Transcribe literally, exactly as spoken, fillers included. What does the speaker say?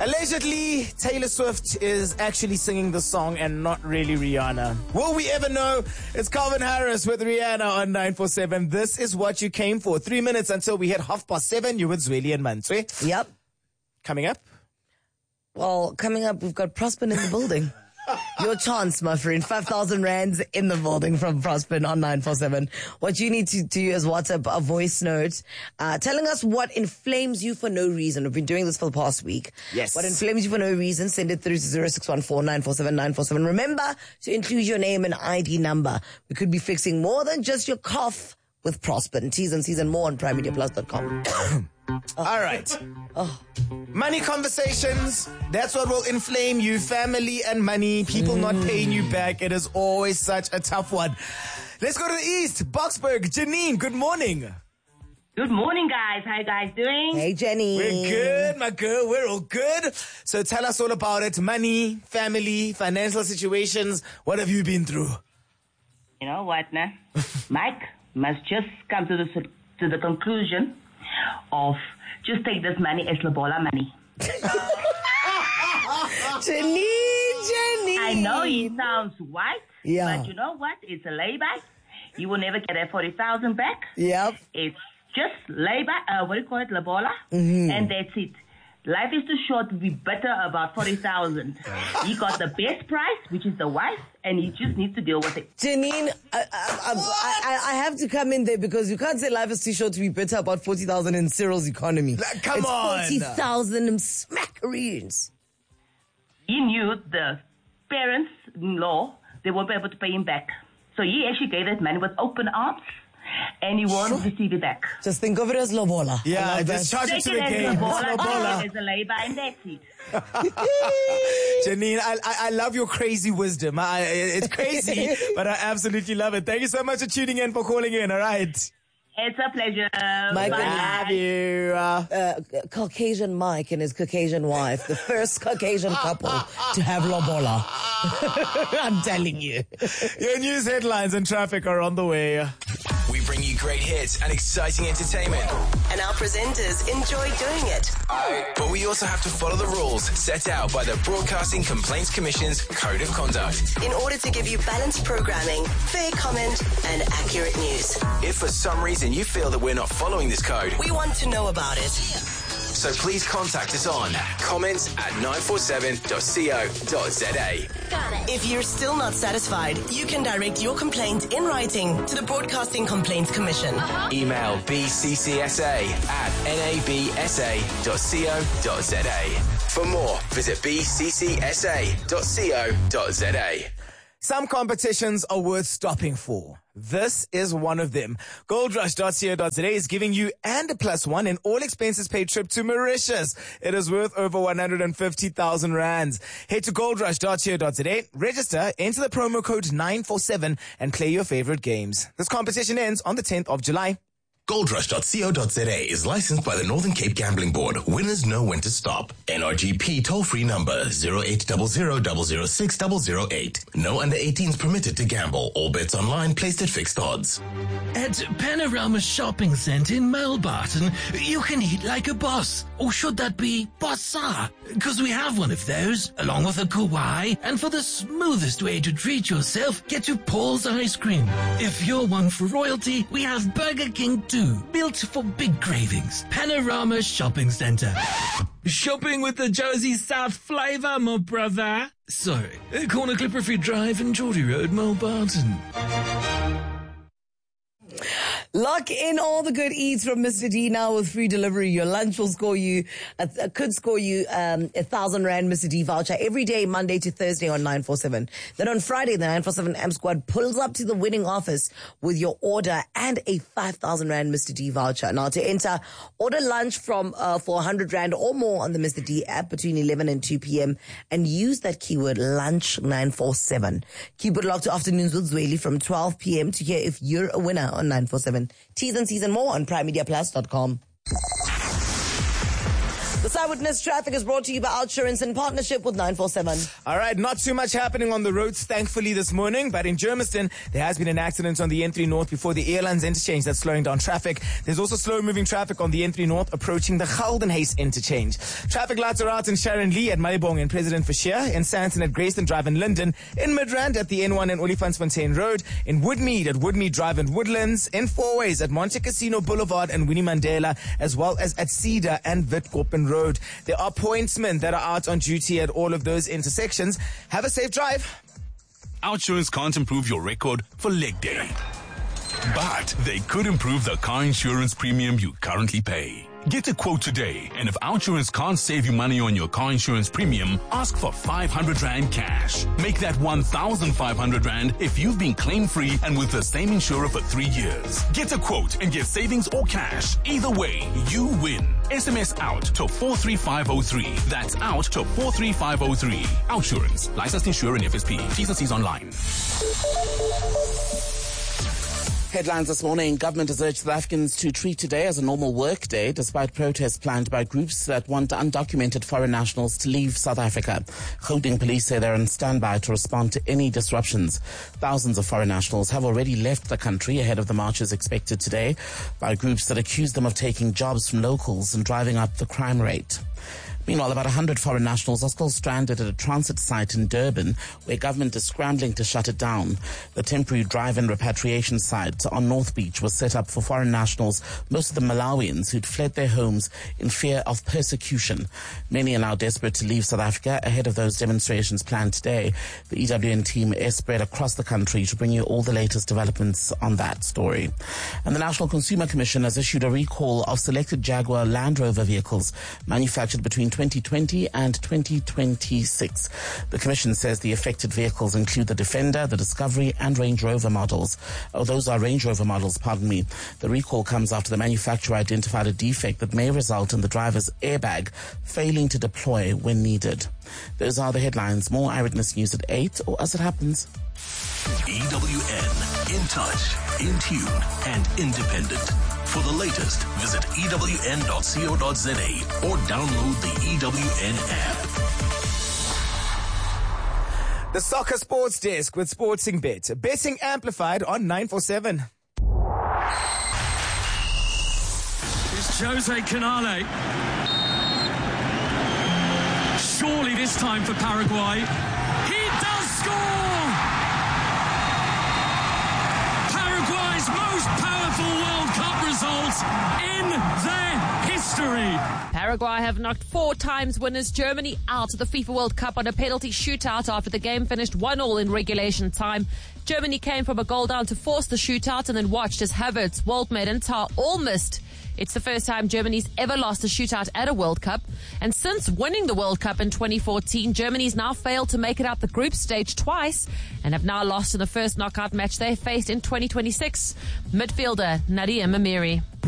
Allegedly, Taylor Swift is actually singing the song and not really Rihanna. Will we ever know? It's Calvin Harris with Rihanna on nine four seven. This is what you came for. Three minutes until we hit half past seven. You with Zweli and Manswe. Yep. Coming up? Well, coming up, we've got Prosper in the building. Your chance, my friend. five thousand rands in the building from Prosper on nine four seven. What you need to do is WhatsApp a voice note uh, telling us what inflames you for no reason. We've been doing this for the past week. Yes. What inflames you for no reason, send it through to zero six one four nine four seven nine four seven. Remember to include your name and I D number. We could be fixing more than just your cough with Prosper. And T's and C's and more on prime media plus dot com. Oh. All right. Oh. Money conversations. That's what will inflame you. Family and money. People mm. not paying you back. It is always such a tough one. Let's go to the east. Boksburg. Janine, good morning. Good morning, guys. How you guys doing? Hey, Jenny. We're good, my girl. We're all good. So tell us all about it. Money, family, financial situations. What have you been through? You know what, nah? Mike must just come to the to the conclusion of just take this money as Lobola money. Jenny, Jenny. I know he sounds white, yeah. but you know what? It's a layback. You will never get that forty thousand back. Yep. It's just layback, uh, what do you call it, Lobola? Mm-hmm. And that's it. Life is too short to be bitter about forty thousand. He got the best price, which is the wife, and he just needs to deal with it. Janine, I, I, I, I, I have to come in there because you can't say life is too short to be bitter about forty thousand in Cyril's economy. Like, come it's on. forty thousand smackaroons. He knew the parents-in-law, they won't be able to pay him back. So he actually gave that money with open arms. And he won't receive it back. Just think of it as Lobola. Yeah, just charge it to the game. Lobola is a labor, and that's it. Janine, I, I I love your crazy wisdom. I, it's crazy, but I absolutely love it. Thank you so much for tuning in, for calling in. All right. It's a pleasure. Mike, I love you. Uh, uh, Caucasian Mike and his Caucasian wife, the first Caucasian couple to have Lobola. I'm telling you. Your news headlines and traffic are on the way. We bring you great hits and exciting entertainment. And our presenters enjoy doing it. But we also have to follow the rules set out by the Broadcasting Complaints Commission's Code of Conduct. In order to give you balanced programming, fair comment, and accurate news. If for some reason you feel that we're not following this code, we want to know about it. So please contact us on comments at nine four seven dot co dot za. Got it. If you're still not satisfied, you can direct your complaint in writing to the Broadcasting Complaints Commission. Uh-huh. Email b c c s a at n a b s a dot co dot za. For more, visit b c c s a dot co dot za. Some competitions are worth stopping for. This is one of them. goldrush dot co dot za is giving you and a plus one an all expenses paid trip to Mauritius. It is worth over one hundred fifty thousand rands. Head to goldrush dot co dot za, register, enter the promo code nine four seven and play your favorite games. This competition ends on the tenth of July. goldrush dot co dot za is licensed by the Northern Cape Gambling Board. Winners know when to stop. N R G P toll-free number zero eight zero zero zero zero six zero zero eight. No under eighteens permitted to gamble. All bets online placed at fixed odds. At Panorama Shopping Centre in Melbarton, you can eat like a boss. Or should that be bossa? Because we have one of those, along with a Kauai. And for the smoothest way to treat yourself, get to Paul's Ice Cream. If you're one for royalty, we have Burger King too. Built for big cravings. Panorama Shopping Centre. Shopping with the Josie South flavour, my brother. Sorry, Corner Clipperfield Drive and Geordie Road, Melbarton. Lock in all the good eats from Mister D now with free delivery. Your lunch will score you, uh, could score you um, a thousand rand Mister D voucher every day, Monday to Thursday on nine four seven. Then on Friday, the nine four seven A M Squad pulls up to the winning office with your order and a five thousand rand Mister D voucher. Now to enter, order lunch from uh, for one hundred rand or more on the Mister D app between eleven and two p.m. and use that keyword lunch nine four seven. Keep it locked to Afternoons with Zweli from twelve p.m. to hear if you're a winner on nine four seven. T's and C's and more on prime media plus dot com. The Eyewitness Traffic is brought to you by Outsurance in partnership with nine four seven. All right, not too much happening on the roads, thankfully, this morning. But in Germiston, there has been an accident on the N three North before the Airlines interchange that's slowing down traffic. There's also slow-moving traffic on the N three North approaching the Geldenhuys interchange. Traffic lights are out in Sharon Lee at Malibong and President Fashier, in Sandton at Grayston Drive in Linden, in Midrand at the N one and Olifantsfontein Road, in Woodmead at Woodmead Drive and Woodlands, in Fourways at Monte Casino Boulevard and Winnie Mandela, as well as at Cedar and Witkoppen Road. There are pointsmen that are out on duty at all of those intersections. Have a safe drive. Outsurance can't improve your record for leg day, but they could improve the car insurance premium you currently pay. Get a quote today, and if Outsurance can't save you money on your car insurance premium, ask for five hundred rand cash. Make that one thousand five hundred rand if you've been claim-free and with the same insurer for three years. Get a quote and get savings or cash. Either way, you win. S M S out to four three five zero three. That's out to four three five zero three. Outsurance. Licensed insurer in F S P. T's and C's online. Headlines this morning. Government has urged South Africans to treat today as a normal work day despite protests planned by groups that want undocumented foreign nationals to leave South Africa. Gauteng police say they're on standby to respond to any disruptions. Thousands of foreign nationals have already left the country ahead of the marches expected today by groups that accuse them of taking jobs from locals and driving up the crime rate. Meanwhile, about one hundred foreign nationals are still stranded at a transit site in Durban, where government is scrambling to shut it down. The temporary drive-in repatriation site on North Beach was set up for foreign nationals, most of them Malawians, who'd fled their homes in fear of persecution. Many are now desperate to leave South Africa ahead of those demonstrations planned today. The E W N team is spread across the country to bring you all the latest developments on that story. And the National Consumer Commission has issued a recall of selected Jaguar Land Rover vehicles manufactured between twenty twenty and twenty twenty-six. The Commission says the affected vehicles include the Defender, the Discovery and Range Rover models. Oh, those are Range Rover models, pardon me. The recall comes after the manufacturer identified a defect that may result in the driver's airbag failing to deploy when needed. Those are the headlines. More Eyewitness News at eight, or as it happens. E W N. In touch, in tune and independent. For the latest, visit E W N dot co dot za or download the E W N app. The Soccer Sports Desk with Sporting Bet. Betting amplified on nine four seven. It's Jose Canale. Surely this time for Paraguay. He does score! Paraguay's most powerful World Cup results in their history. Paraguay have knocked four times winners Germany out of the FIFA World Cup on a penalty shootout after the game finished one all in regulation time. Germany came from a goal down to force the shootout and then watched as Havertz, Waldmeier and Tar all missed. It's the first time Germany's ever lost a shootout at a World Cup. And since winning the World Cup in twenty fourteen, Germany's now failed to make it out the group stage twice and have now lost in the first knockout match they faced in twenty twenty-six. Midfielder Nadia Mamiri.